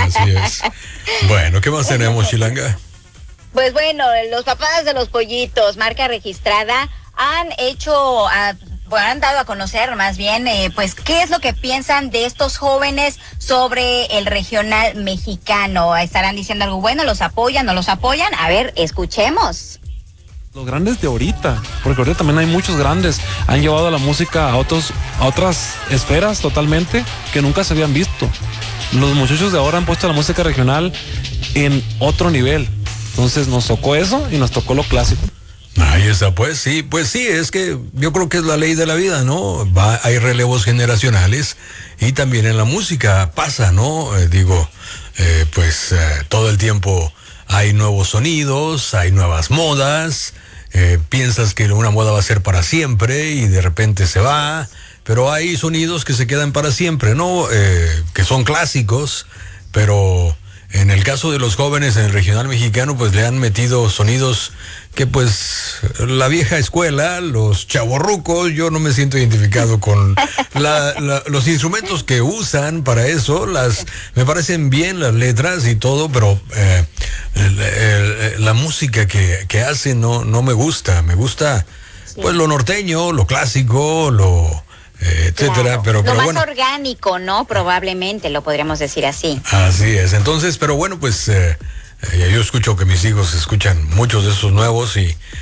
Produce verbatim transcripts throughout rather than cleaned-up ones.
Así es. Bueno, ¿qué más tenemos, Chilanga? Pues bueno, los papás de los pollitos, marca registrada, han hecho, a, bueno, han dado a conocer más bien, eh, pues, qué es lo que piensan de estos jóvenes sobre el regional mexicano. ¿Estarán diciendo algo bueno? ¿Los apoyan? ¿No los apoyan? A ver, escuchemos. Los grandes de ahorita, porque ahorita también hay muchos grandes, han llevado la música a otros, a otras esferas totalmente que nunca se habían visto. Los muchachos de ahora han puesto la música regional en otro nivel. Entonces nos tocó eso y nos tocó lo clásico. Ahí está, pues sí, pues sí, es que yo creo que es la ley de la vida, ¿no? Va, hay relevos generacionales y también en la música pasa, ¿no? Eh, digo, eh, pues eh, todo el tiempo hay nuevos sonidos, hay nuevas modas, eh, piensas que una moda va a ser para siempre y de repente se va, pero hay sonidos que se quedan para siempre, ¿no? Eh, que son clásicos, pero en el caso de los jóvenes en el regional mexicano, pues le han metido sonidos que pues la vieja escuela, los chavorrucos, yo no me siento identificado con la, la, los instrumentos que usan para eso, las me parecen bien las letras y todo, pero eh, el, el, la música que, que hacen no, no me gusta, me gusta pues lo norteño, lo clásico, lo... Eh, etcétera, claro. pero, pero lo más bueno. orgánico, ¿no? Probablemente lo podríamos decir así. Así es, entonces, pero bueno, pues eh, eh, yo escucho que mis hijos escuchan muchos de esos nuevos y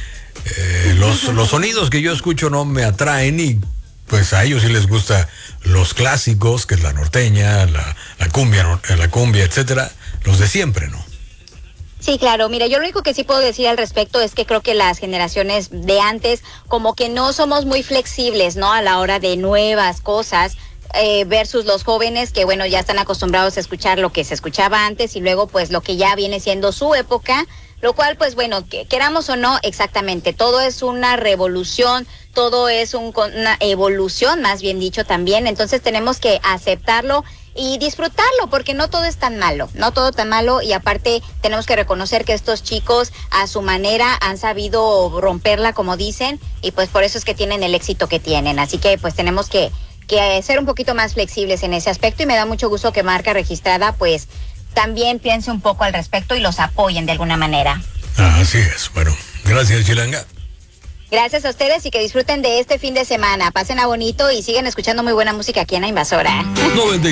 eh, los, los sonidos que yo escucho no me atraen y pues a ellos sí les gusta los clásicos, que es la norteña, la, la cumbia, la cumbia, etcétera, los de siempre, ¿no? Sí, claro. Mira, yo lo único que sí puedo decir al respecto es que creo que las generaciones de antes como que no somos muy flexibles, ¿no? A la hora de nuevas cosas eh, versus los jóvenes que, bueno, ya están acostumbrados a escuchar lo que se escuchaba antes y luego pues lo que ya viene siendo su época, lo cual pues bueno, que, queramos o no, exactamente, todo es una revolución, todo es un, una evolución, más bien dicho también, entonces tenemos que aceptarlo y disfrutarlo, porque no todo es tan malo, no todo tan malo, y aparte tenemos que reconocer que estos chicos a su manera han sabido romperla, como dicen, y pues por eso es que tienen el éxito que tienen, así que pues tenemos que, que ser un poquito más flexibles en ese aspecto, y me da mucho gusto que Marca Registrada pues también piense un poco al respecto y los apoyen de alguna manera. Ah, así es, bueno, gracias, Chilanga. Gracias a ustedes y que disfruten de este fin de semana, pasen a bonito y sigan escuchando muy buena música aquí en La Invasora. noventa